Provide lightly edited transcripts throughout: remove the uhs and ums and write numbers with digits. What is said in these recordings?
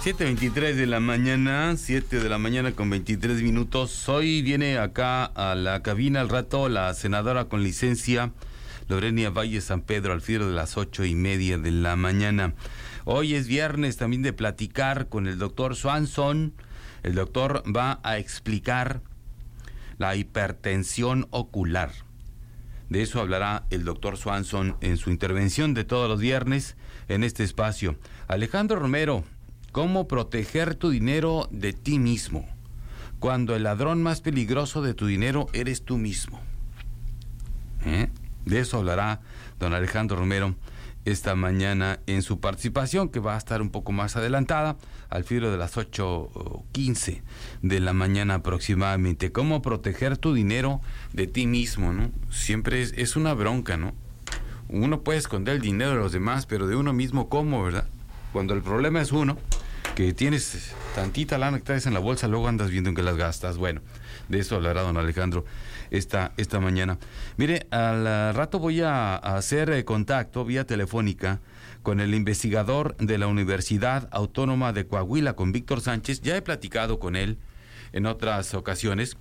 7:23 de la mañana, 7 de la mañana con 23 minutos. Hoy viene acá a la cabina al rato la senadora con licencia Lorenia Valle San Pedro al filo de las 8:30 de la mañana. Hoy es viernes también de platicar con el doctor Swanson. El doctor va a explicar la hipertensión ocular. De eso hablará el doctor Swanson en su intervención de todos los viernes en este espacio. Alejandro Romero, ¿cómo proteger tu dinero de ti mismo? Cuando el ladrón más peligroso de tu dinero eres tú mismo. De eso hablará don Alejandro Romero esta mañana en su participación, que va a estar un poco más adelantada, al filo de las 8:15 de la mañana aproximadamente. ¿Cómo proteger tu dinero de ti mismo, no? Siempre es una bronca, ¿no? Uno puede esconder el dinero de los demás, pero de uno mismo, ¿cómo, verdad? Cuando el problema es uno, que tienes tantita lana que traes en la bolsa, luego andas viendo en qué las gastas. Bueno, de eso hablará don Alejandro esta mañana. Mire, al rato voy a hacer contacto vía telefónica con el investigador de la Universidad Autónoma de Coahuila, con Víctor Sánchez. Ya he platicado con él en otras ocasiones.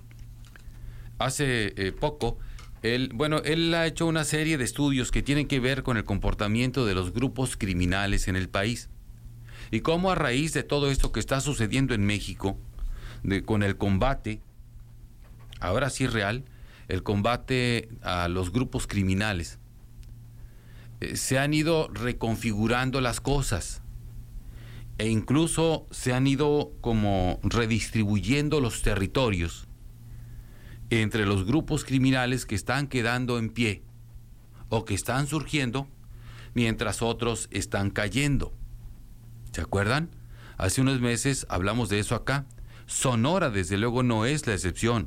Hace poco, él ha hecho una serie de estudios que tienen que ver con el comportamiento de los grupos criminales en el país. Y cómo a raíz de todo esto que está sucediendo en México, con el combate, ahora sí real, el combate a los grupos criminales, se han ido reconfigurando las cosas e incluso se han ido como redistribuyendo los territorios entre los grupos criminales que están quedando en pie o que están surgiendo, mientras otros están cayendo. ¿Se acuerdan? Hace unos meses hablamos de eso acá. Sonora, desde luego, no es la excepción,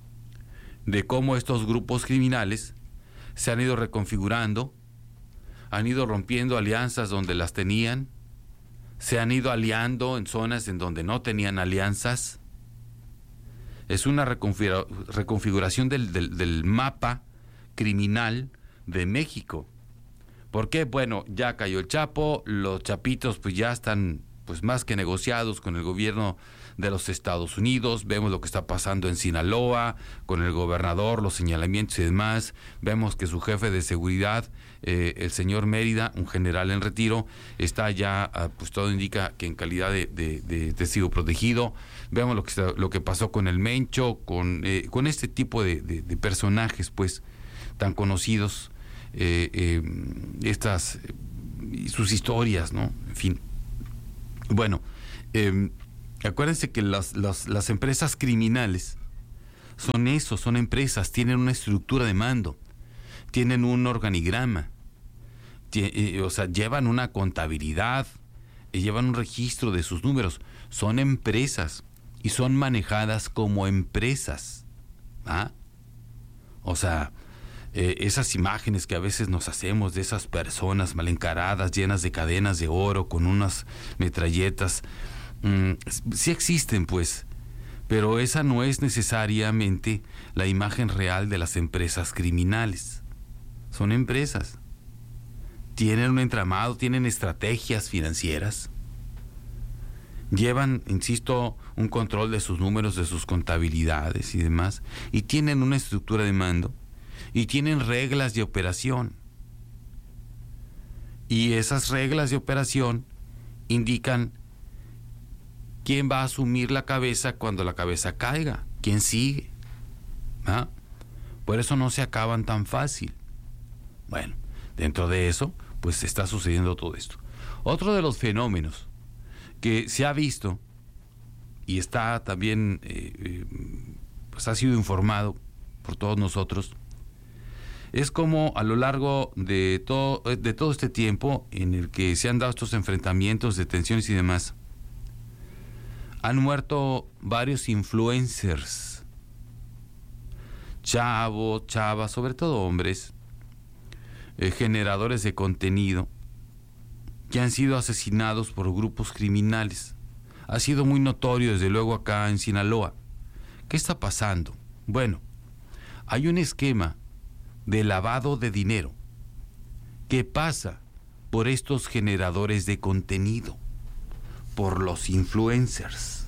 de cómo estos grupos criminales se han ido reconfigurando, han ido rompiendo alianzas donde las tenían, se han ido aliando en zonas en donde no tenían alianzas. Es una reconfiguración del mapa criminal de México. ¿Por qué? Bueno, ya cayó el Chapo, los chapitos pues ya están pues más que negociados con el gobierno de los Estados Unidos. Vemos lo que está pasando en Sinaloa con el gobernador, los señalamientos y demás. Vemos que su jefe de seguridad, el señor Mérida, un general en retiro, está ya, pues todo indica que en calidad de testigo protegido. Vemos lo que pasó con el Mencho, con este tipo de personajes pues tan conocidos, sus historias, ¿no? En fin. Bueno, acuérdense que las empresas criminales son eso, son empresas, tienen una estructura de mando, tienen un organigrama, o sea, llevan una contabilidad, llevan un registro de sus números, son empresas y son manejadas como empresas, ¿ah? O sea, esas imágenes que a veces nos hacemos de esas personas mal encaradas, llenas de cadenas de oro, con unas metralletas, sí existen pues, pero esa no es necesariamente la imagen real de las empresas criminales. Son empresas, tienen un entramado, tienen estrategias financieras, llevan, insisto, un control de sus números, de sus contabilidades y demás, y tienen una estructura de mando, y tienen reglas de operación. Y esas reglas de operación indican quién va a asumir la cabeza cuando la cabeza caiga, quién sigue. ¿Ah? Por eso no se acaban tan fácil. Bueno, dentro de eso, pues está sucediendo todo esto. Otro de los fenómenos que se ha visto y está también, pues ha sido informado por todos nosotros, es como a lo largo de todo este tiempo en el que se han dado estos enfrentamientos, detenciones y demás, han muerto varios influencers, chavos, chavas, sobre todo hombres, generadores de contenido, que han sido asesinados por grupos criminales. Ha sido muy notorio, desde luego, acá en Sinaloa. ¿Qué está pasando? Bueno, hay un esquema de lavado de dinero que pasa por estos generadores de contenido, por los influencers.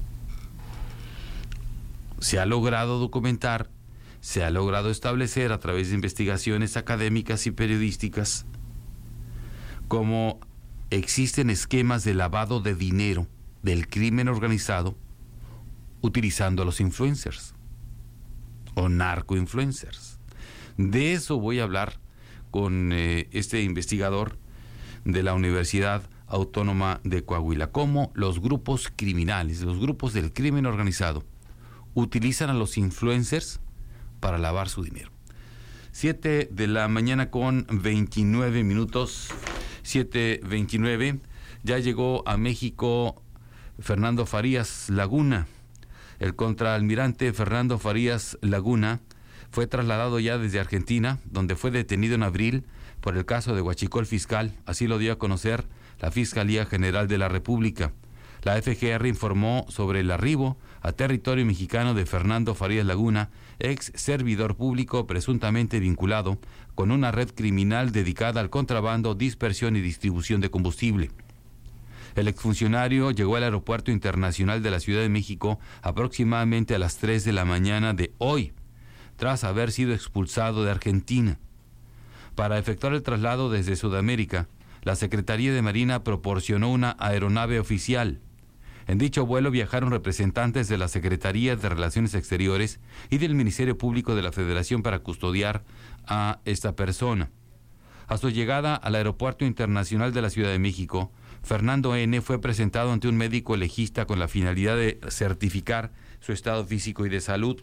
Se ha logrado documentar, se ha logrado establecer a través de investigaciones académicas y periodísticas cómo existen esquemas de lavado de dinero del crimen organizado utilizando a los influencers o narcoinfluencers. De eso voy a hablar con este investigador de la Universidad Autónoma de Coahuila, cómo los grupos criminales, los grupos del crimen organizado, utilizan a los influencers para lavar su dinero. 7 de la mañana con 29 minutos, 7:29, ya llegó a México Fernando Farías Laguna. El contraalmirante Fernando Farías Laguna fue trasladado ya desde Argentina, donde fue detenido en abril por el caso de Huachicol Fiscal, así lo dio a conocer la Fiscalía General de la República. La FGR informó sobre el arribo a territorio mexicano de Fernando Farías Laguna, ex servidor público presuntamente vinculado con una red criminal dedicada al contrabando, dispersión y distribución de combustible. El exfuncionario llegó al Aeropuerto Internacional de la Ciudad de México aproximadamente a las 3 de la mañana de hoy, tras haber sido expulsado de Argentina. Para efectuar el traslado desde Sudamérica, la Secretaría de Marina proporcionó una aeronave oficial. En dicho vuelo viajaron representantes de la Secretaría de Relaciones Exteriores y del Ministerio Público de la Federación para custodiar a esta persona. A su llegada al Aeropuerto Internacional de la Ciudad de México, Fernando N. fue presentado ante un médico legista con la finalidad de certificar su estado físico y de salud.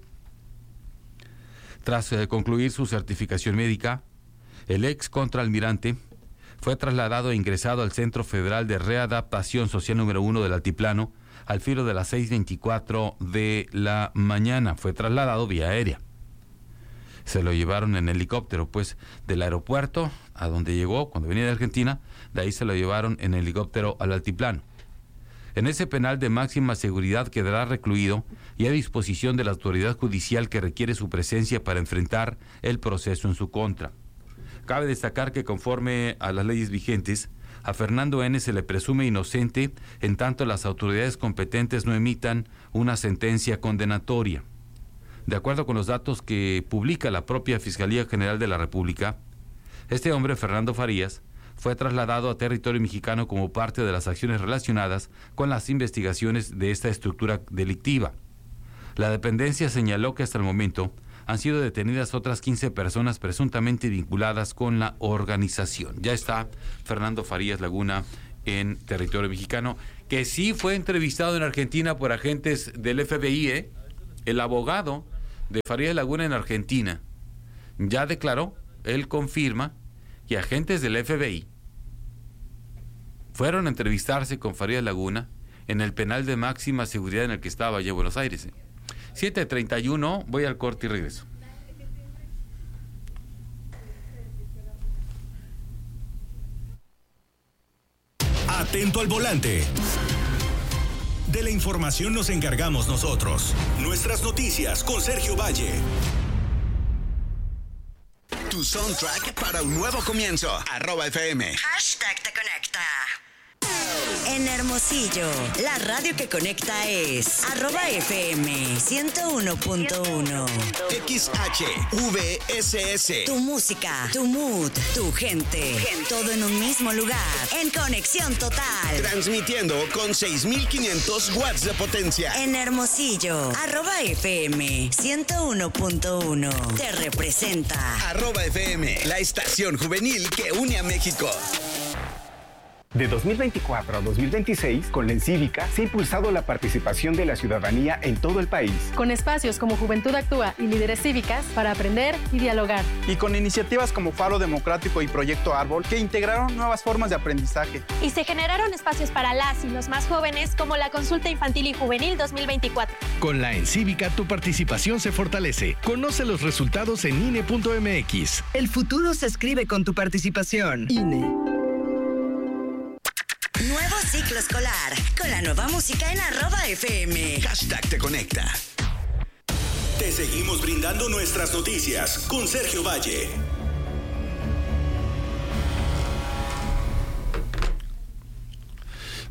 Tras concluir su certificación médica, el ex contraalmirante fue trasladado e ingresado al Centro Federal de Readaptación Social número 1 del Altiplano al filo de las 6:24 de la mañana. Fue trasladado vía aérea. Se lo llevaron en helicóptero, pues, del aeropuerto a donde llegó cuando venía de Argentina, de ahí se lo llevaron en helicóptero al Altiplano. En ese penal de máxima seguridad quedará recluido y a disposición de la autoridad judicial que requiere su presencia para enfrentar el proceso en su contra. Cabe destacar que conforme a las leyes vigentes, a Fernando N. se le presume inocente en tanto las autoridades competentes no emitan una sentencia condenatoria. De acuerdo con los datos que publica la propia Fiscalía General de la República, este hombre, Fernando Farías, fue trasladado a territorio mexicano como parte de las acciones relacionadas con las investigaciones de esta estructura delictiva. La dependencia señaló que hasta el momento han sido detenidas otras 15 personas presuntamente vinculadas con la organización. Ya está Fernando Farías Laguna en territorio mexicano, que sí fue entrevistado en Argentina por agentes del FBI, El abogado de Farías Laguna en Argentina ya declaró, él confirma, que agentes del FBI fueron a entrevistarse con Farías Laguna en el penal de máxima seguridad en el que estaba allá en Buenos Aires. 7:31, voy al corte y regreso. Atento al volante. De la información nos encargamos nosotros. Nuestras noticias con Sergio Valle. Tu soundtrack para un nuevo comienzo. @FM. #te conecta. En Hermosillo, la radio que conecta es @FM 101.1. XHVSS. Tu música, tu mood, tu gente. Todo en un mismo lugar. En conexión total. Transmitiendo con 6,500 watts de potencia. En Hermosillo, @FM 101.1. Te representa. @FM, la estación juvenil que une a México. De 2024 a 2026, con la Encívica se ha impulsado la participación de la ciudadanía en todo el país. Con espacios como Juventud Actúa y Líderes Cívicas para aprender y dialogar. Y con iniciativas como Faro Democrático y Proyecto Árbol que integraron nuevas formas de aprendizaje. Y se generaron espacios para las y los más jóvenes como la Consulta Infantil y Juvenil 2024. Con la Encívica tu participación se fortalece. Conoce los resultados en INE.mx. El futuro se escribe con tu participación. INE. Nuevo ciclo escolar, con la nueva música en @FM. #te conecta. Te seguimos brindando nuestras noticias con Sergio Valle.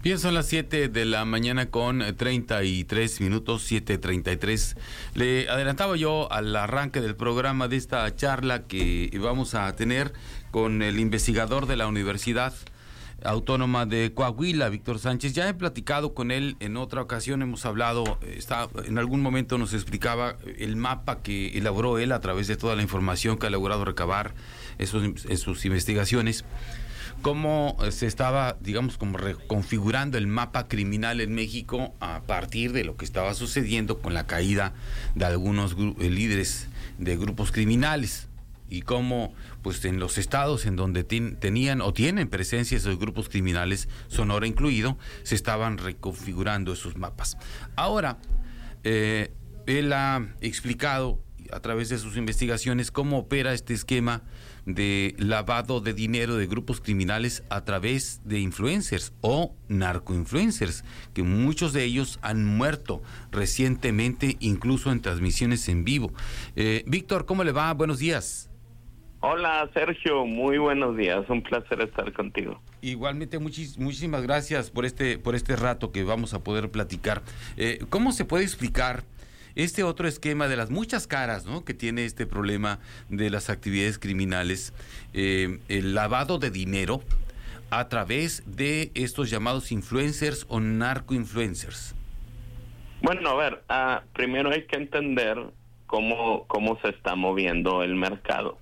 Bien, son las 7 de la mañana con 33 minutos, 7:33. Le adelantaba yo al arranque del programa de esta charla que vamos a tener con el investigador de la Universidad Autónoma de Coahuila, Víctor Sánchez. Ya he platicado con él en otra ocasión, hemos hablado, en algún momento nos explicaba el mapa que elaboró él a través de toda la información que ha logrado recabar en sus investigaciones, cómo se estaba, digamos, como reconfigurando el mapa criminal en México a partir de lo que estaba sucediendo con la caída de algunos líderes de grupos criminales, y cómo, pues, en los estados en donde tenían o tienen presencia esos grupos criminales, Sonora incluido, se estaban reconfigurando esos mapas. Ahora, él ha explicado a través de sus investigaciones cómo opera este esquema de lavado de dinero de grupos criminales a través de influencers o narcoinfluencers, que muchos de ellos han muerto recientemente, incluso en transmisiones en vivo. Víctor, ¿cómo le va? Buenos días. Hola, Sergio, muy buenos días, un placer estar contigo. Igualmente, muchísimas gracias por este rato que vamos a poder platicar. ¿Cómo se puede explicar este otro esquema de las muchas caras, ¿no?, que tiene este problema de las actividades criminales, el lavado de dinero a través de estos llamados influencers o narcoinfluencers? Bueno, a ver, primero hay que entender cómo se está moviendo el mercado.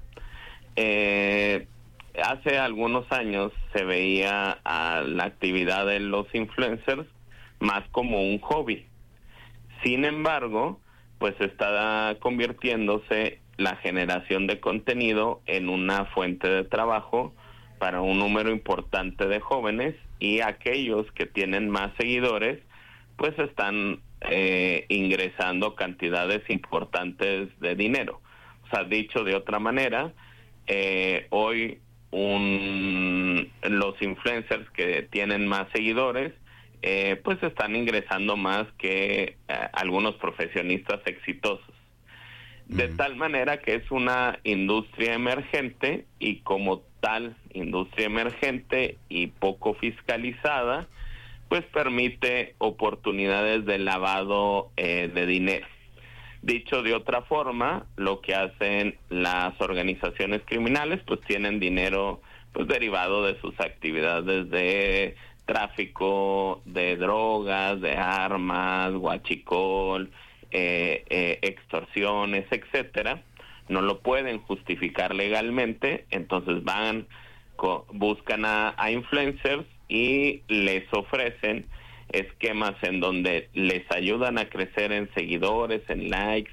Hace algunos años se veía a la actividad de los influencers más como un hobby. Sin embargo, pues está convirtiéndose la generación de contenido en una fuente de trabajo para un número importante de jóvenes, y aquellos que tienen más seguidores pues están ingresando cantidades importantes de dinero. O sea, dicho de otra manera, hoy los influencers que tienen más seguidores pues están ingresando más que algunos profesionistas exitosos. De tal manera que es una industria emergente, y como tal industria emergente y poco fiscalizada, pues permite oportunidades de lavado de dinero. Dicho de otra forma, lo que hacen las organizaciones criminales, pues tienen dinero pues derivado de sus actividades de tráfico de drogas, de armas, huachicol, extorsiones, etcétera. No lo pueden justificar legalmente, entonces buscan a influencers y les ofrecen esquemas en donde les ayudan a crecer en seguidores, en likes,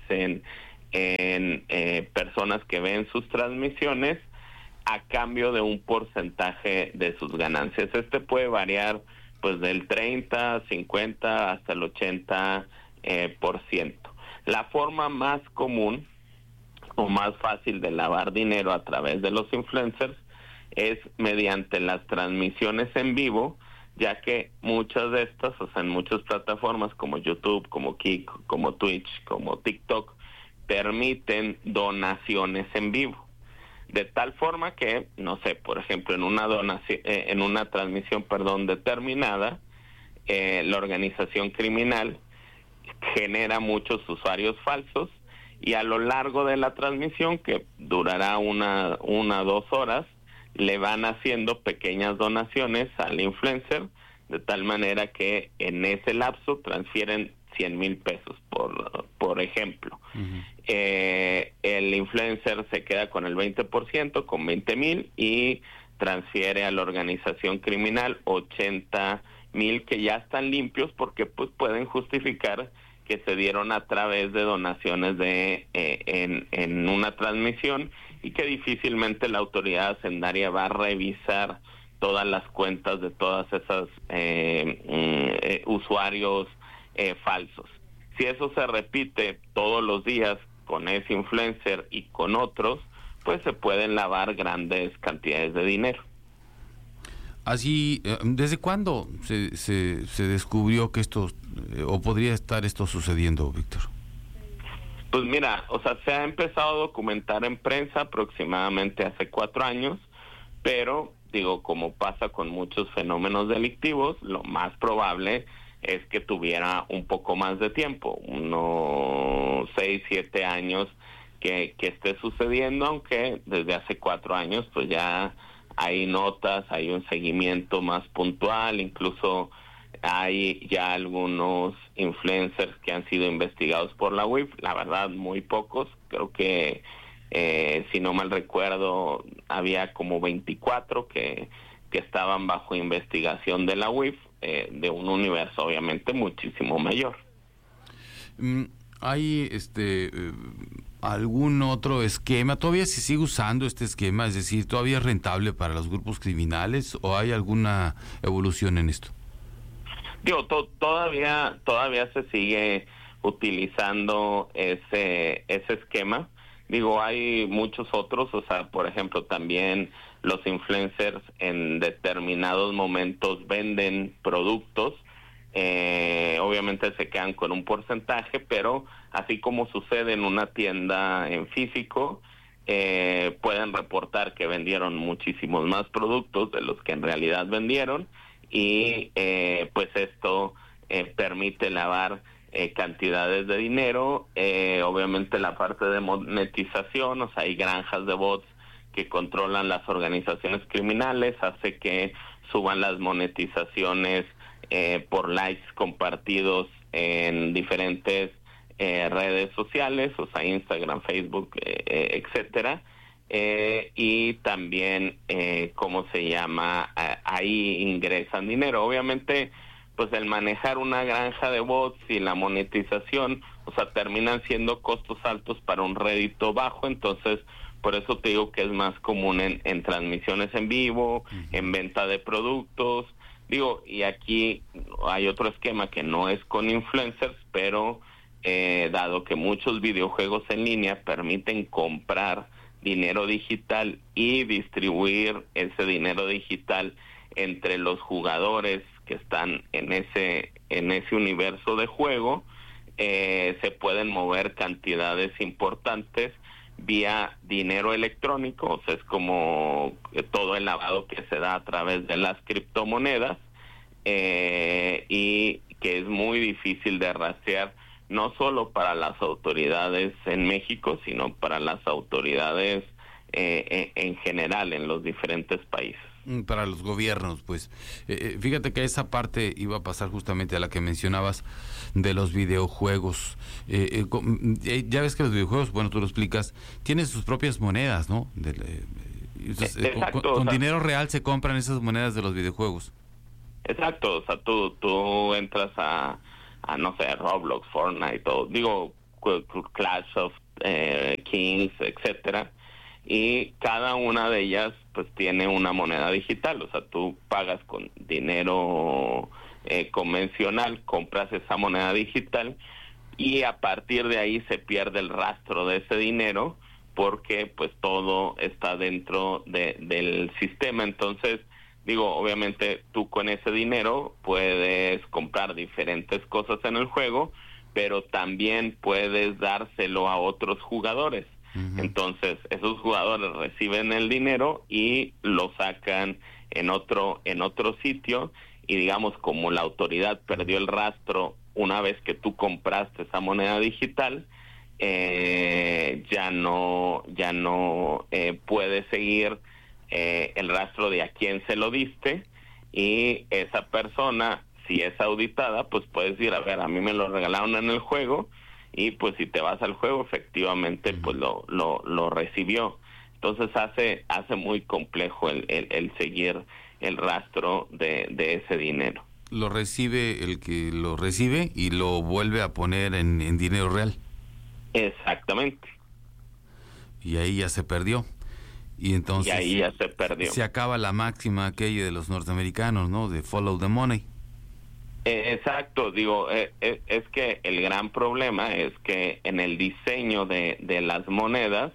en personas que ven sus transmisiones, a cambio de un porcentaje de sus ganancias. Este puede variar pues del 30, 50 hasta el 80%. La forma más común o más fácil de lavar dinero a través de los influencers es mediante las transmisiones en vivo, ya que muchas de estas, o sea, en muchas plataformas como YouTube, como Kik, como Twitch, como TikTok, permiten donaciones en vivo. De tal forma que, no sé, por ejemplo, en una transmisión determinada, la organización criminal genera muchos usuarios falsos, y a lo largo de la transmisión, que durará una 2 horas, le van haciendo pequeñas donaciones al influencer, de tal manera que en ese lapso transfieren 100,000 pesos, por ejemplo. Uh-huh. El influencer se queda con el 20%, con 20,000, y transfiere a la organización criminal 80,000 que ya están limpios, porque pues pueden justificar que se dieron a través de donaciones en una transmisión, y que difícilmente la autoridad hacendaria va a revisar todas las cuentas de todas esas usuarios falsos. Si eso se repite todos los días con ese influencer y con otros, pues se pueden lavar grandes cantidades de dinero. Así, ¿desde cuándo se descubrió que esto, o podría estar esto sucediendo, Víctor? Pues mira, o sea, se ha empezado a documentar en prensa aproximadamente hace 4 años, pero digo, como pasa con muchos fenómenos delictivos, lo más probable es que tuviera un poco más de tiempo, unos 6, 7 años que esté sucediendo, aunque desde hace 4 años pues ya hay notas, hay un seguimiento más puntual, incluso hay ya algunos influencers que han sido investigados por la UIF, la verdad muy pocos, creo que si no mal recuerdo había como 24 que estaban bajo investigación de la UIF, de un universo obviamente muchísimo mayor. ¿Hay algún otro esquema? ¿Todavía se sigue usando este esquema? Es decir, ¿todavía es rentable para los grupos criminales o hay alguna evolución en esto? Digo, todavía se sigue utilizando ese esquema. Digo, hay muchos otros, o sea, por ejemplo, también los influencers en determinados momentos venden productos, obviamente se quedan con un porcentaje, pero así como sucede en una tienda en físico, pueden reportar que vendieron muchísimos más productos de los que en realidad vendieron, y pues esto permite lavar cantidades de dinero. Obviamente la parte de monetización, o sea, hay granjas de bots que controlan las organizaciones criminales, hace que suban las monetizaciones por likes compartidos en diferentes redes sociales, o sea, Instagram, Facebook, etcétera. Y también, ahí ingresan dinero. Obviamente, pues el manejar una granja de bots y la monetización, o sea, terminan siendo costos altos para un rédito bajo, entonces por eso te digo que es más común en transmisiones en vivo, en venta de productos. Digo, y aquí hay otro esquema que no es con influencers, pero dado que muchos videojuegos en línea permiten comprar dinero digital y distribuir ese dinero digital entre los jugadores que están en ese universo de juego, se pueden mover cantidades importantes vía dinero electrónico, o sea, es como todo el lavado que se da a través de las criptomonedas, y que es muy difícil de rastrear, no solo para las autoridades en México, sino para las autoridades en general en los diferentes países. Para los gobiernos, pues. Fíjate que esa parte iba a pasar justamente a la que mencionabas de los videojuegos. Ya ves que los videojuegos, bueno, tú lo explicas, tienen sus propias monedas, ¿no? Exacto, con dinero real se compran esas monedas de los videojuegos. Exacto, o sea, tú entras a no sé, Roblox, Fortnite, Clash of Kings, etcétera, y cada una de ellas pues tiene una moneda digital, o sea, tú pagas con dinero convencional, compras esa moneda digital y a partir de ahí se pierde el rastro de ese dinero porque pues todo está dentro del sistema. Entonces, obviamente tú con ese dinero puedes comprar diferentes cosas en el juego, pero también puedes dárselo a otros jugadores. Entonces, esos jugadores reciben el dinero y lo sacan en otro sitio, y digamos, como la autoridad perdió el rastro una vez que tú compraste esa moneda digital, ya no puede seguir el rastro de a quién se lo diste, y esa persona, si es auditada, pues puedes decir, a ver, a mí me lo regalaron en el juego, y pues si te vas al juego, efectivamente, pues lo recibió. Entonces hace muy complejo el seguir el rastro de ese dinero. Lo recibe el que lo recibe y lo vuelve a poner en dinero real. Exactamente. Y ahí ya se perdió. Y entonces ahí ya se perdió. Se acaba la máxima aquella de los norteamericanos, ¿no? De follow the money. Exacto, es que el gran problema es que en el diseño de las monedas,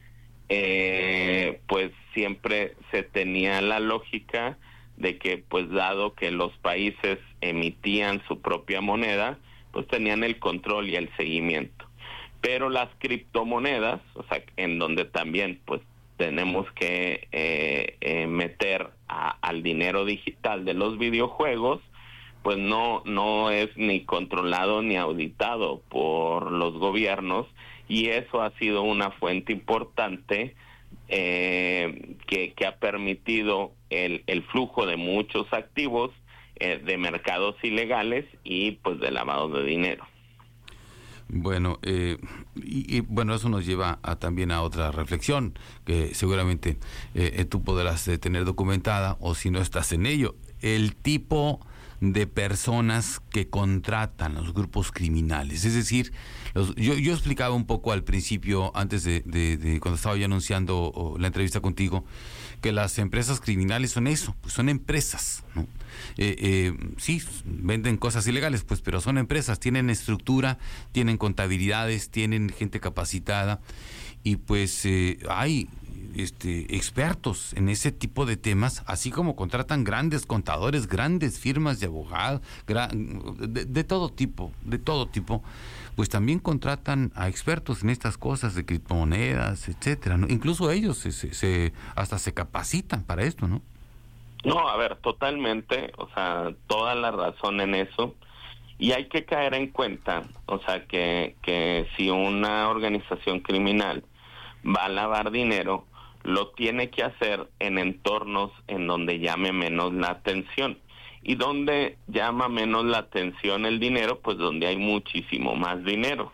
pues siempre se tenía la lógica de que, pues dado que los países emitían su propia moneda, pues tenían el control y el seguimiento. Pero las criptomonedas, o sea, en donde también pues tenemos que meter al dinero digital de los videojuegos, pues no es ni controlado ni auditado por los gobiernos, y eso ha sido una fuente importante que ha permitido el flujo de muchos activos de mercados ilegales y pues de lavado de dinero. Bueno, bueno, eso nos lleva también a otra reflexión que seguramente tú podrás tener documentada, o si no estás en ello, el tipo de personas que contratan los grupos criminales. Es decir, yo explicaba un poco al principio, antes de cuando estaba yo anunciando la entrevista contigo, que las empresas criminales son eso, pues son empresas, ¿no? Sí, venden cosas ilegales, pues, pero son empresas, tienen estructura, tienen contabilidades, tienen gente capacitada, y pues hay expertos en ese tipo de temas, así como contratan grandes contadores, grandes firmas de abogados, de todo tipo, pues también contratan a expertos en estas cosas de criptomonedas, etcétera, ¿no? Incluso ellos hasta se capacitan para esto, ¿no? No, a ver, totalmente, o sea, toda la razón en eso, y hay que caer en cuenta, o sea, que si una organización criminal va a lavar dinero, lo tiene que hacer en entornos en donde llame menos la atención. ¿Y donde llama menos la atención el dinero? Pues donde hay muchísimo más dinero.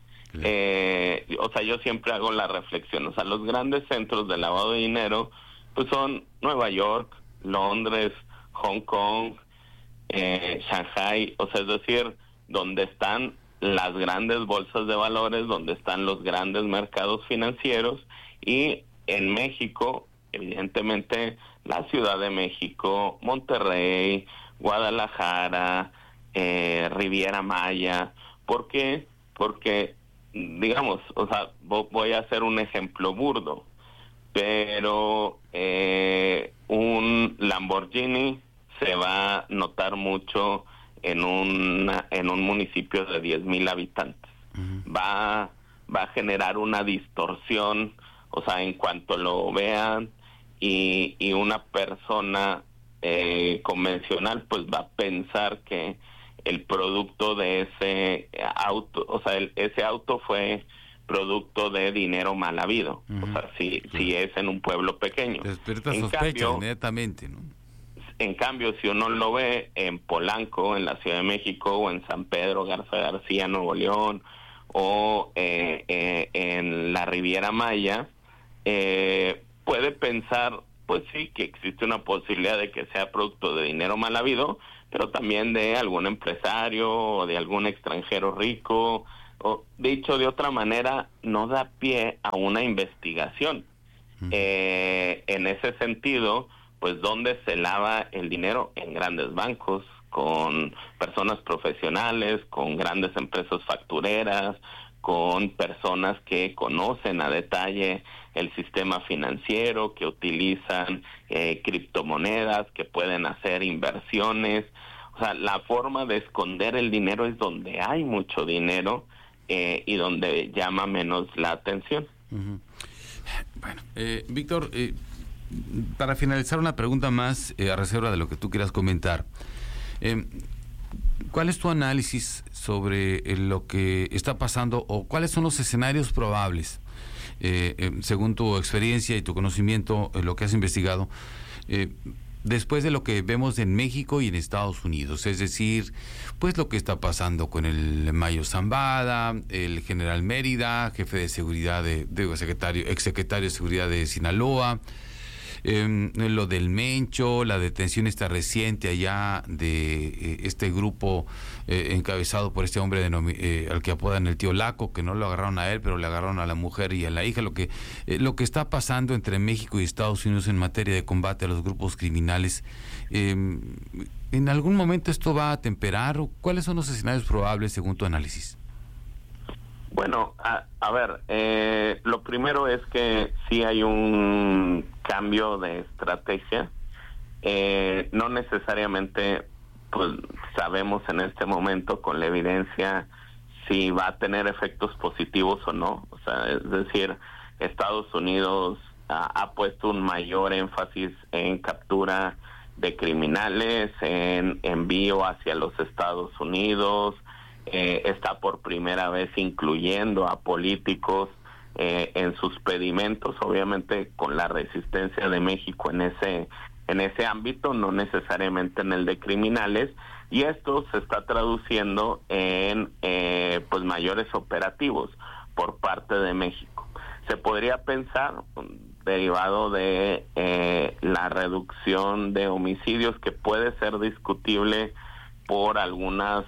O sea, yo siempre hago la reflexión, o sea, los grandes centros de lavado de dinero pues son Nueva York, Londres, Hong Kong, Shanghai, o sea, es decir, donde están las grandes bolsas de valores, donde están los grandes mercados financieros, y en México, evidentemente, la Ciudad de México, Monterrey, Guadalajara, Riviera Maya. ¿Por qué? Porque, digamos, o sea, voy a hacer un ejemplo burdo, pero un Lamborghini se va a notar mucho en un municipio de 10,000 habitantes. Uh-huh. Va a generar una distorsión, o sea, en cuanto lo vean, y una persona convencional pues va a pensar que el producto de ese auto, o sea, ese auto fue producto de dinero mal habido. Uh-huh. O sea, si es en un pueblo pequeño. Despierta sospechas inmediatamente, ¿no? En cambio, si uno lo ve en Polanco, en la Ciudad de México, o en San Pedro Garza García, Nuevo León, o en la Riviera Maya, puede pensar, pues sí, que existe una posibilidad de que sea producto de dinero mal habido, pero también de algún empresario o de algún extranjero rico, o dicho de otra manera, no da pie a una investigación. En ese sentido, pues ¿dónde se lava el dinero? En grandes bancos, con personas profesionales, con grandes empresas factureras, con personas que conocen a detalle el sistema financiero, que utilizan criptomonedas, que pueden hacer inversiones. O sea, la forma de esconder el dinero es donde hay mucho dinero y donde llama menos la atención. Uh-huh. Bueno, Víctor, para finalizar, una pregunta más a reserva de lo que tú quieras comentar. ¿Cuál es tu análisis sobre lo que está pasando, o cuáles son los escenarios probables, según tu experiencia y tu conocimiento, lo que has investigado, después de lo que vemos en México y en Estados Unidos? Es decir, pues lo que está pasando con el Mayo Zambada, el general Mérida, jefe de seguridad exsecretario de seguridad de Sinaloa, lo del Mencho, la detención esta reciente allá de este grupo encabezado por este hombre al que apodan el tío Laco, que no lo agarraron a él, pero le agarraron a la mujer y a la hija. Lo que está pasando entre México y Estados Unidos en materia de combate a los grupos criminales, ¿en algún momento esto va a atemperar, o cuáles son los escenarios probables según tu análisis? Bueno, a ver, lo primero es que sí hay un cambio de estrategia. No necesariamente pues sabemos en este momento con la evidencia si va a tener efectos positivos o no. O sea, es decir, Estados Unidos ha puesto un mayor énfasis en captura de criminales, en envío hacia los Estados Unidos, está por primera vez incluyendo a políticos en sus pedimentos, obviamente con la resistencia de México en ese ámbito, no necesariamente en el de criminales, y esto se está traduciendo en pues mayores operativos por parte de México. Se podría pensar, derivado de la reducción de homicidios, que puede ser discutible por algunas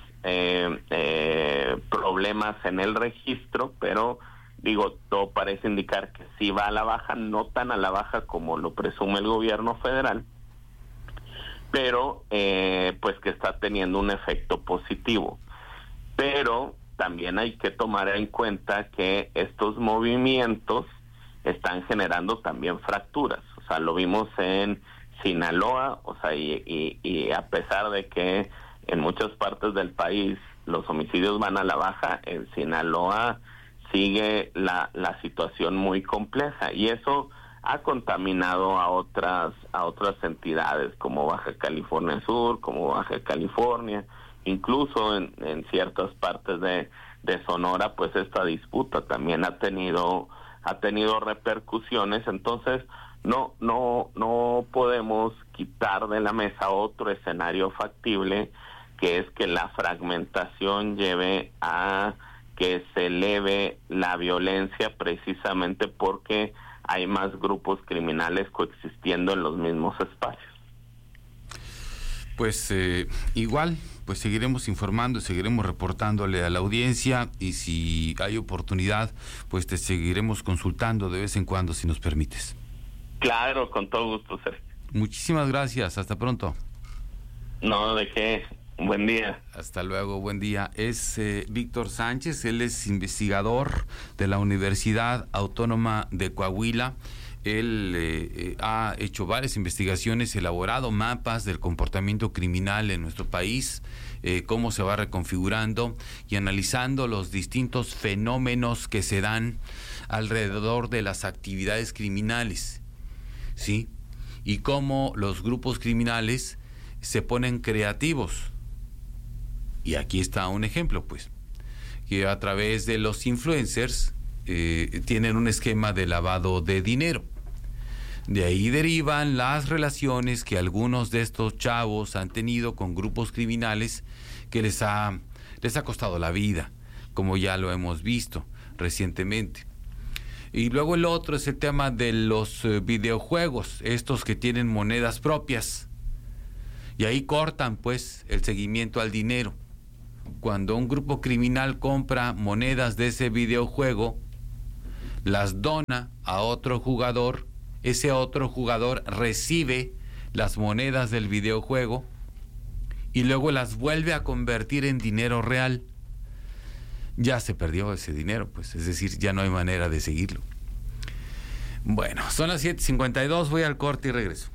problemas en el registro, pero digo, todo parece indicar que sí va a la baja, no tan a la baja como lo presume el gobierno federal, pero pues que está teniendo un efecto positivo. Pero también hay que tomar en cuenta que estos movimientos están generando también fracturas. O sea, lo vimos en Sinaloa, o sea, y a pesar de que en muchas partes del país los homicidios van a la baja, en Sinaloa sigue la situación muy compleja, y eso ha contaminado a otras entidades como Baja California Sur, como Baja California, incluso en ciertas partes de Sonora, pues esta disputa también ha tenido repercusiones. Entonces no podemos quitar de la mesa otro escenario factible, que es que la fragmentación lleve a que se eleve la violencia, precisamente porque hay más grupos criminales coexistiendo en los mismos espacios. Pues igual, pues seguiremos informando, seguiremos reportándole a la audiencia, y si hay oportunidad, pues te seguiremos consultando de vez en cuando, si nos permites. Claro, con todo gusto, Sergio. Muchísimas gracias, hasta pronto. No, ¿de qué? Buen día. Hasta luego, buen día. Es Víctor Sánchez, él es investigador de la Universidad Autónoma de Coahuila. Él ha hecho varias investigaciones, elaborado mapas del comportamiento criminal en nuestro país, cómo se va reconfigurando, y analizando los distintos fenómenos que se dan alrededor de las actividades criminales, ¿sí? Y cómo los grupos criminales se ponen creativos. Y aquí está un ejemplo, pues, que a través de los influencers tienen un esquema de lavado de dinero. De ahí derivan las relaciones que algunos de estos chavos han tenido con grupos criminales que les ha costado la vida, como ya lo hemos visto recientemente. Y luego el otro es el tema de los videojuegos, estos que tienen monedas propias. Y ahí cortan, pues, el seguimiento al dinero. Cuando un grupo criminal compra monedas de ese videojuego, las dona a otro jugador, ese otro jugador recibe las monedas del videojuego y luego las vuelve a convertir en dinero real. Ya se perdió ese dinero, pues, es decir, ya no hay manera de seguirlo. Bueno, son las 7:52, voy al corte y regreso.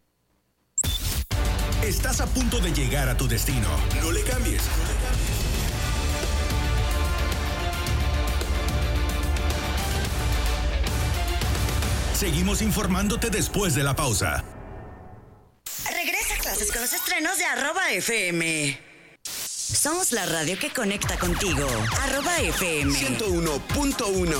Estás a punto de llegar a tu destino. No le cambies. Seguimos informándote después de la pausa. Regresa a clases con los estrenos de @FM. Somos la radio que conecta contigo. @FM 101.1.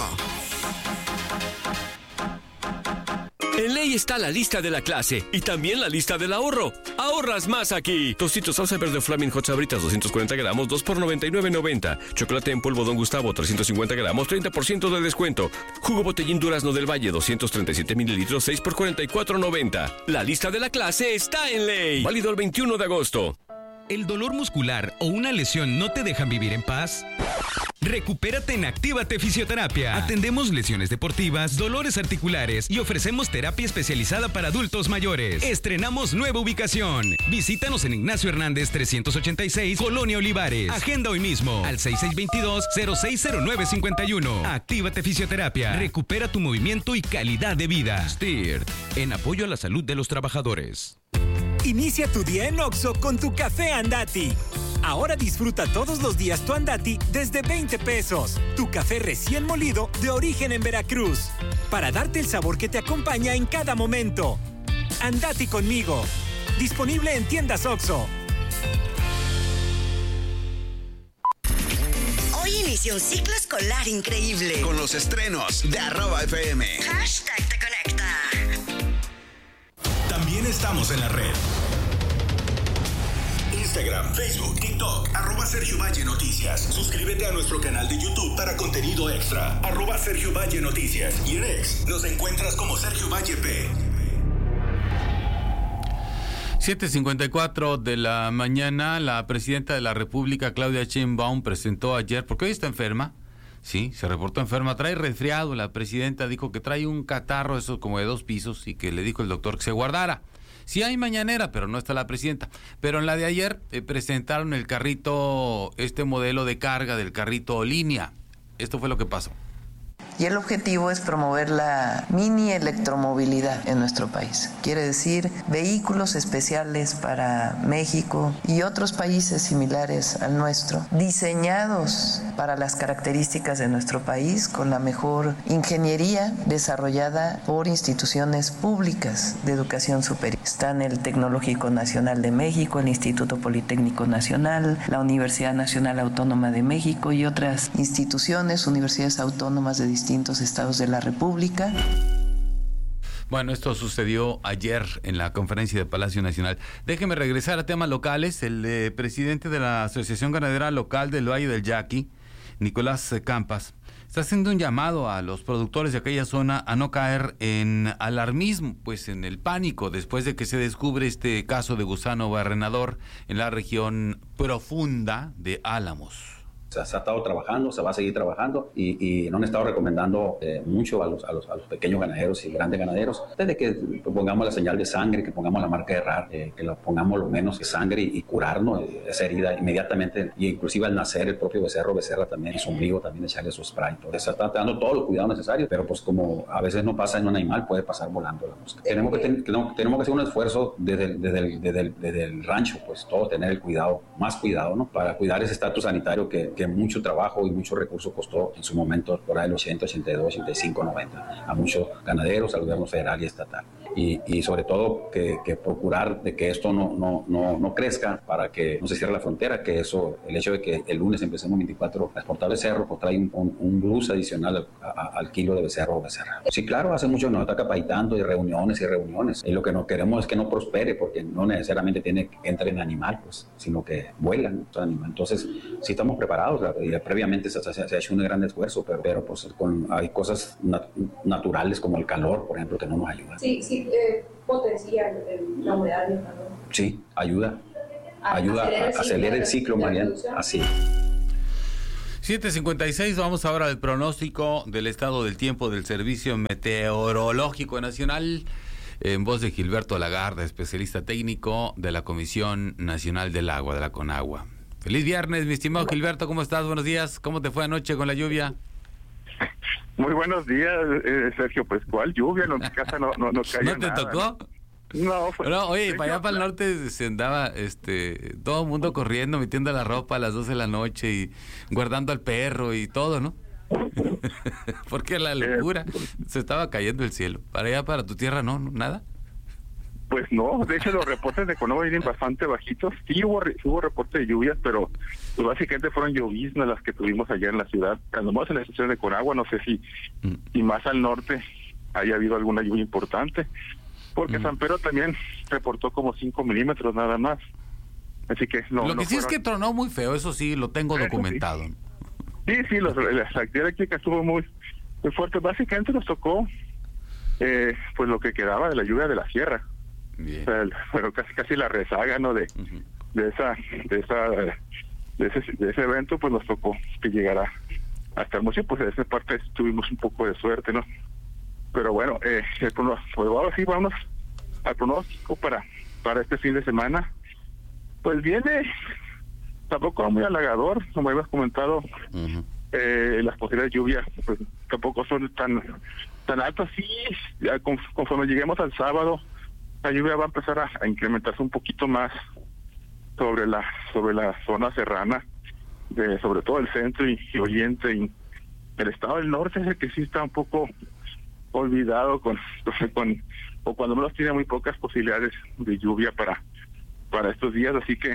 En Ley está la lista de la clase y también la lista del ahorro. Ahorras más aquí. Tostitos salsa verde Flaming Hot Sabritas 240 gramos, 2 por $99.90. Chocolate en polvo Don Gustavo 350 gramos, 30% de descuento. Jugo Botellín Durazno del Valle 237 mililitros, 6 por $44.90. La lista de la clase está en Ley. Válido el 21 de agosto. ¿El dolor muscular o una lesión no te dejan vivir en paz? Recupérate en Actívate Fisioterapia. Atendemos lesiones deportivas, dolores articulares y ofrecemos terapia especializada para adultos mayores. Estrenamos nueva ubicación. Visítanos en Ignacio Hernández 386, Colonia Olivares. Agenda hoy mismo al 6622-060951. Actívate Fisioterapia. Recupera tu movimiento y calidad de vida. STIRT, en apoyo a la salud de los trabajadores. Inicia tu día en Oxxo con tu café Andati. Ahora disfruta todos los días tu Andati desde 20 pesos. Tu café recién molido de origen en Veracruz. para darte el sabor que te acompaña en cada momento. Andati conmigo. Disponible en tiendas OXXO. Hoy inicia un ciclo escolar increíble. Con los estrenos de @FM. Hashtag te conecta. También estamos en la red. Instagram, Facebook, TikTok, @Sergio Valle Noticias. Suscríbete a nuestro canal de YouTube para contenido extra, @Sergio Valle Noticias. Y en X nos encuentras como Sergio Valle P. 7:54 de la mañana, la presidenta de la República, Claudia Sheinbaum, presentó ayer, porque hoy está enferma, sí, se reportó enferma, trae resfriado. La presidenta dijo que trae un catarro, eso como de 2 pisos, y que le dijo el doctor que se guardara. Sí hay mañanera, pero no está la presidenta. Pero en la de ayer presentaron el carrito, este modelo de carga del carrito línea. Esto fue lo que pasó. Y el objetivo es promover la mini electromovilidad en nuestro país. Quiere decir vehículos especiales para México y otros países similares al nuestro, diseñados para las características de nuestro país con la mejor ingeniería desarrollada por instituciones públicas de educación superior. Están el Tecnológico Nacional de México, el Instituto Politécnico Nacional, la Universidad Nacional Autónoma de México y otras instituciones, universidades autónomas de distintos estados de la República. Bueno, esto sucedió ayer en la conferencia de Palacio Nacional. Déjeme regresar a temas locales. El presidente de la Asociación Ganadera Local del Valle del Yaqui, Nicolás Campas, está haciendo un llamado a los productores de aquella zona a no caer en alarmismo, pues en el pánico, después de que se descubre este caso de gusano barrenador en la región profunda de Álamos. Se ha estado trabajando, se va a seguir trabajando y nos han estado recomendando mucho a los pequeños ganaderos y grandes ganaderos, desde que pongamos la señal de sangre, que pongamos la marca de RAR, que lo pongamos lo menos de sangre y curarnos esa herida inmediatamente, y inclusive al nacer el propio becerra también, y su ombligo también echarle su spray. Entonces se está dando todos los cuidados necesarios, pero pues como a veces no pasa en un animal, puede pasar volando la mosca. Tenemos que hacer un esfuerzo desde el rancho, pues todo tener el cuidado, más cuidado, ¿no? Para cuidar ese estatus sanitario que mucho trabajo y mucho recurso costó en su momento, por ahí del 80, 82, 85, 90, a muchos ganaderos, al gobierno federal y estatal. Y sobre todo que procurar de que esto no crezca para que no se cierre la frontera, que eso, el hecho de que el lunes empecemos 24 a exportar becerro, pues trae un plus adicional al kilo de becerro o becerra. Sí, claro, hace mucho nos está capacitando y reuniones, y lo que no queremos es que no prospere, porque no necesariamente tiene que entrar en animal, pues, sino que vuelan. Entonces, sí estamos preparados, y previamente se ha hecho un gran esfuerzo, pero pues hay cosas naturales como el calor, por ejemplo, que no nos ayudan. Sí, potencia la humedad del calor. Sí, ayuda a acelerar el ciclo, Mariana, así. 7:56, vamos ahora al pronóstico del estado del tiempo del Servicio Meteorológico Nacional, en voz de Gilberto Lagarde, especialista técnico de la Comisión Nacional del Agua, de la CONAGUA. Feliz viernes, mi estimado Gilberto, ¿cómo estás? Buenos días, ¿cómo te fue anoche con la lluvia? Muy buenos días, Sergio. Pues, ¿cuál lluvia? En mi casa no cayó nada. ¿No te tocó? No. Oye, para allá para el norte se andaba todo el mundo corriendo, metiendo la ropa a las 12 de la noche y guardando al perro y todo, ¿no? Porque la locura, se estaba cayendo el cielo. Para allá, para tu tierra, ¿no? ¿Nada? Pues no, de hecho los reportes de Conagua vienen bastante bajitos. Sí hubo reportes de lluvias, pero pues básicamente fueron lloviznas las que tuvimos allá en la ciudad. Cuando vamos en la estación de Conagua, no sé si más al norte haya habido alguna lluvia importante, porque San Pedro también reportó como 5 milímetros nada más. Así que no. Lo que sí fueron... es que tronó muy feo, eso sí, lo tengo documentado. Sí, la actividad eléctrica estuvo muy fuerte. Básicamente nos tocó pues lo que quedaba de la lluvia de la sierra. O sea, pero casi la rezaga, ¿no? de ese evento, pues nos tocó que llegara hasta Hermosillo. Pues de esa parte tuvimos un poco de suerte, ¿no? Pero bueno, pues ahora sí vamos al pronóstico para este fin de semana. Pues viene tampoco muy halagador, como habías comentado. Las posibilidades de lluvia pues tampoco son tan altas. Sí, ya conforme lleguemos al sábado, la lluvia va a empezar a incrementarse un poquito más sobre la zona serrana, sobre todo el centro y oriente, y el estado del norte es el que sí está un poco olvidado o cuando menos tiene muy pocas posibilidades de lluvia para estos días, así que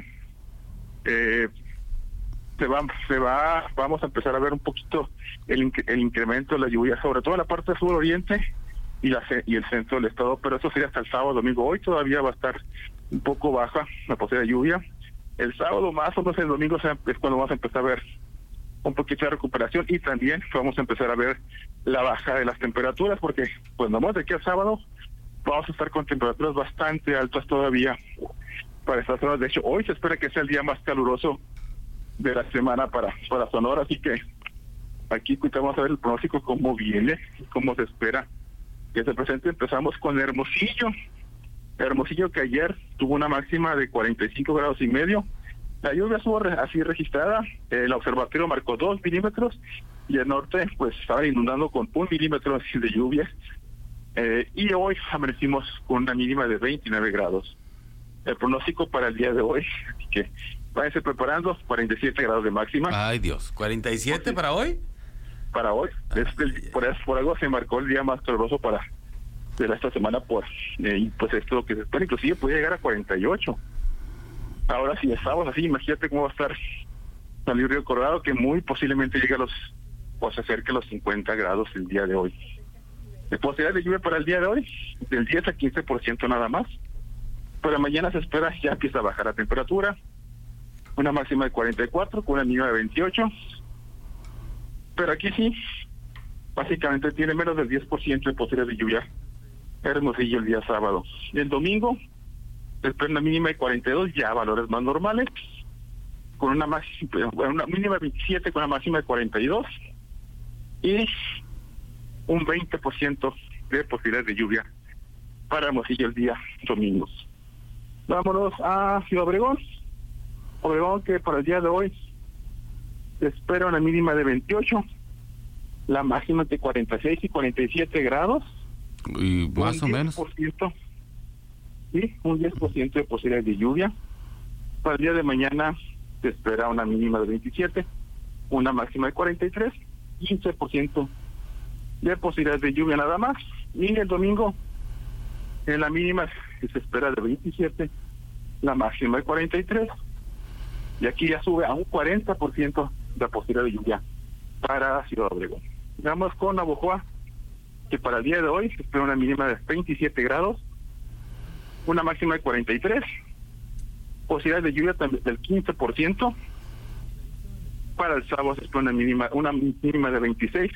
vamos a empezar a ver un poquito el incremento de la lluvia, sobre todo en la parte suroriente y el centro del estado, pero eso sería hasta el sábado, domingo. Hoy todavía va a estar un poco baja la posibilidad de lluvia. El sábado más o menos, el domingo es cuando vamos a empezar a ver un poquito de recuperación, y también vamos a empezar a ver la baja de las temperaturas, porque pues nomás de aquí al sábado vamos a estar con temperaturas bastante altas todavía para estas zonas. De hecho, hoy se espera que sea el día más caluroso de la semana para Sonora, así que aquí vamos a ver el pronóstico, cómo viene, cómo se espera que se presente. Empezamos con Hermosillo, que ayer tuvo una máxima de 45 grados y medio. La lluvia estuvo así registrada, el observatorio marcó 2 milímetros, y el norte pues estaba inundando con 1 milímetro de lluvia, y hoy amanecimos con una mínima de 29 grados. El pronóstico para el día de hoy, así que váyanse preparando, 47 grados de máxima. Ay Dios, ¿47 para hoy? Para hoy, por algo se marcó el día más caluroso de esta semana, y pues esto es lo que se espera, inclusive puede llegar a 48. Ahora si estamos así, imagínate cómo va a estar San Luis Río Colorado, que muy posiblemente llegue se acerque a los 50 grados el día de hoy. La posibilidad de lluvia para el día de hoy, del 10 a 15% nada más. Para mañana se espera, ya empieza a bajar la temperatura, una máxima de 44 con una mínima de 28. Pero aquí sí, básicamente tiene menos del 10% de posibilidad de lluvia Hermosillo el día sábado. Y el domingo se espera una mínima de 42, ya valores más normales, con una mínima de 27 con una máxima de 42, y un 20% de posibilidades de lluvia para Hermosillo el día domingo. Vámonos a Ciudad Obregón. Obregón, que para el día de hoy se espera una mínima de 28, la máxima de 46 y 47 grados. Y más o menos. Sí, un 10% de posibilidades de lluvia. Para el día de mañana se espera una mínima de 27, una máxima de 43, 15% de posibilidades de lluvia nada más. Y el domingo, en la mínima se espera de 27, la máxima de 43, y aquí ya sube a un 40% de posibilidad de lluvia para Ciudad Obregón. Vamos con Navojoa, que para el día de hoy se espera una mínima de 27 grados, una máxima de 43, posibilidad de lluvia también del 15%. Para el sábado se espera una mínima de 26,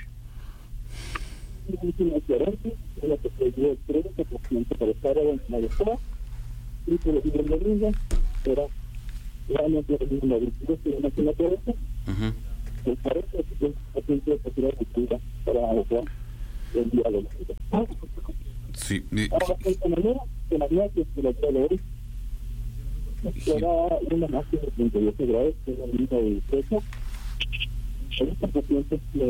una máxima de 40, una posibilidad de 30% para el sábado en Navojoa, y por el día de domingo será la mínima de 22 y la máxima de 40, el 40% de posibilidad de lluvia para Navojoa el día de domingo. Sí. Ahora en la mañana que se la día de hoy será una máxima de 38 grados, que es la mínima de 18. El 40% de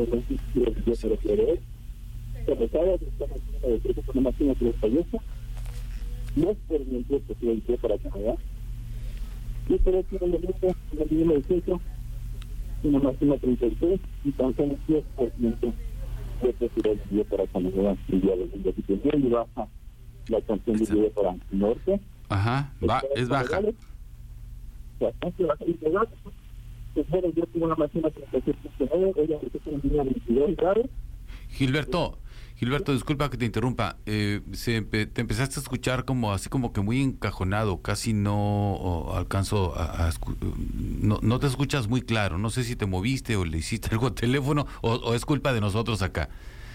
hoy se recae esta máxima de 13 con una máxima de 38. No es por el tiempo que hay para Canadá. Y por eso en el domingo la mínima de 18, una máxima de 33, y también un 10% de posibilidad de lluvia para Canadá el día de hoy. Así que bien baja la canción de lluvia para el norte. Ajá, es baja. Bastante baja. Y bueno, yo tengo una máxima de 36.9, ella tiene una mínima de 22 grados. Gilberto, disculpa que te interrumpa. Te empezaste a escuchar así como que muy encajonado, casi no alcanzo no te escuchas muy claro. No sé si te moviste o le hiciste algo al teléfono o es culpa de nosotros acá.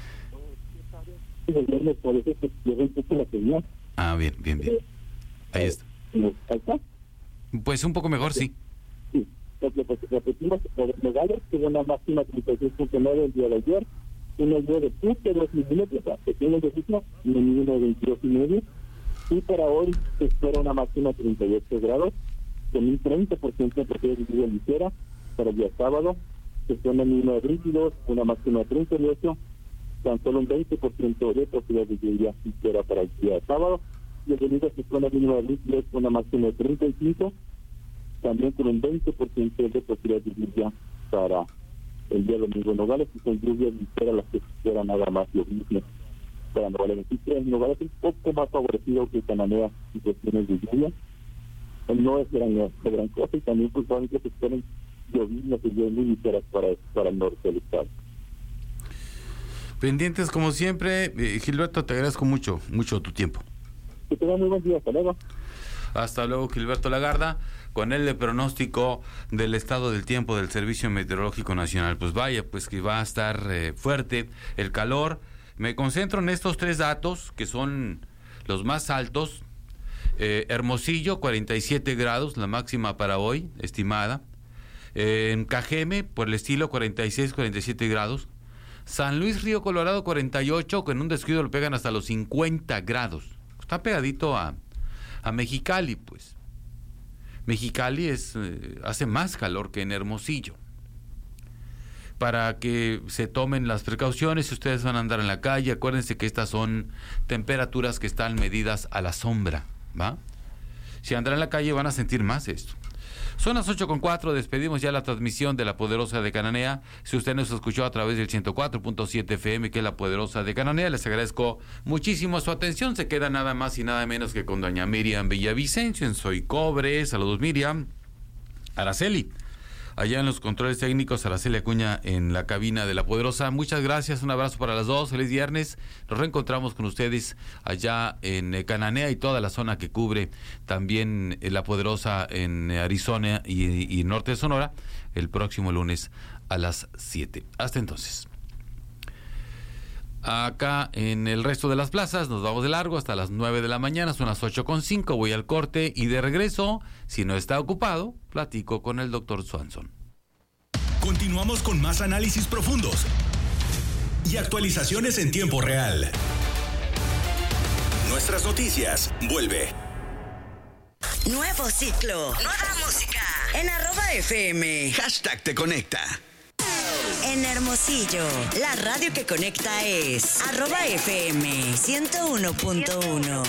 Ah, bien. Ahí está. Pues un poco mejor, sí. Sí, repetimos, Nogales tuvo una máxima de 36.9 el día de ayer, una lluvia de 2 milímetros, pequeños de ritmo, una mínima de 22.5, y para hoy se espera una máxima de 38 grados, con un 30% de posibilidad de lluvia ligera. Para el día sábado se espera una mínima de 22, una máxima de 38, tan solo un 20% de posibilidad de lluvia ligera para el día sábado, y el domingo se espera una mínima de 22, una máxima de 35, también con un 20% de posibilidad de lluvia para el día domingo en Nogales, y con lluvias ligeras las que se esperan nada más los mismos. para Nueva León. Así que Nogales es un poco más favorecido que Cananea en cuestiones de lluvia. No es gran cosa, y también pues van que se esperan lloviznas y lluvias muy ligeras para el norte del estado. Pendientes como siempre. Gilberto, te agradezco mucho tu tiempo. Que tengan muy buen día, hasta luego. Hasta luego, Gilberto Lagarda, con el pronóstico del estado del tiempo del Servicio Meteorológico Nacional. Pues vaya, pues que va a estar fuerte el calor. Me concentro en estos 3 datos que son los más altos. Hermosillo, 47 grados, la máxima para hoy, estimada. En Cajeme, por el estilo, 46, 47 grados. San Luis Río Colorado, 48, con un descuido lo pegan hasta los 50 grados. Está pegadito a Mexicali, pues. Mexicali hace más calor que en Hermosillo. Para que se tomen las precauciones, si ustedes van a andar en la calle, acuérdense que estas son temperaturas que están medidas a la sombra, ¿va? Si andan en la calle van a sentir más esto. Son las 8:04, despedimos ya la transmisión de La Poderosa de Cananea. Si usted nos escuchó a través del 104.7 FM, que es La Poderosa de Cananea, les agradezco muchísimo su atención. Se queda nada más y nada menos que con doña Miriam Villavicencio en Soy Cobre. Saludos, Miriam. Araceli, allá en los controles técnicos, Araceli Acuña en la cabina de La Poderosa. Muchas gracias, un abrazo para las dos, feliz viernes. Nos reencontramos con ustedes allá en Cananea y toda la zona que cubre también La Poderosa en Arizona y norte de Sonora el próximo lunes a las 7. Hasta entonces. Acá en el resto de las plazas nos vamos de largo hasta las 9 de la mañana, son las 8:05, voy al corte y de regreso, si no está ocupado, platico con el doctor Swanson. Continuamos con más análisis profundos y actualizaciones en tiempo real. Nuestras noticias, vuelve. Nuevo ciclo, nueva música, en @FM. #te conecta. En Hermosillo, la radio que conecta es @FM 101.1.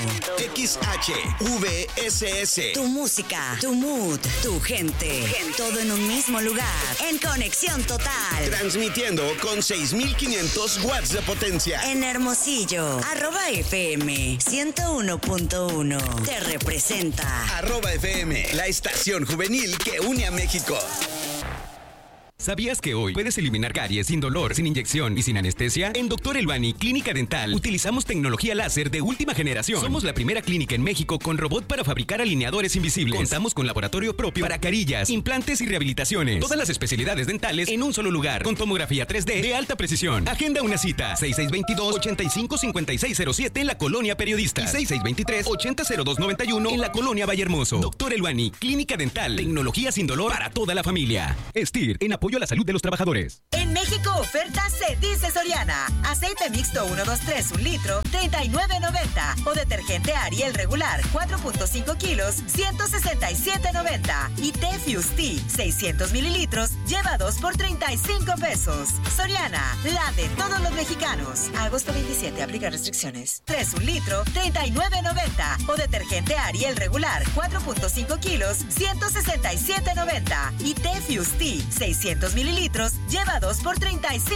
XHVSS. Tu música, tu mood, tu gente. Todo en un mismo lugar. En conexión total. Transmitiendo con 6,500 watts de potencia. En Hermosillo, @FM 101.1. Te representa. @FM, la estación juvenil que une a México. ¿Sabías que hoy puedes eliminar caries sin dolor, sin inyección y sin anestesia? En Dr. Elbani Clínica Dental utilizamos tecnología láser de última generación. Somos la primera clínica en México con robot para fabricar alineadores invisibles. Contamos con laboratorio propio para carillas, implantes y rehabilitaciones. Todas las especialidades dentales en un solo lugar, con tomografía 3D de alta precisión. Agenda una cita, 6622-855607 en la Colonia Periodista y 6623-800291 en la Colonia Vallehermoso. Dr. Elbani Clínica Dental, tecnología sin dolor para toda la familia. STIR, en apoyo a la salud de los trabajadores. En México, oferta se dice Soriana. Aceite mixto 123, 1 litro, $39.90. O detergente Ariel regular, 4.5 kilos, $167.90. Y té Fusti, 600 mililitros, lleva 2 por $35. Soriana, la de todos los mexicanos. Agosto 27, aplica restricciones. 3, 1 litro, $39.90. O detergente Ariel regular, 4.5 kilos, $167.90. Y té Fusti, 600 mililitros, lleva 2 por $35.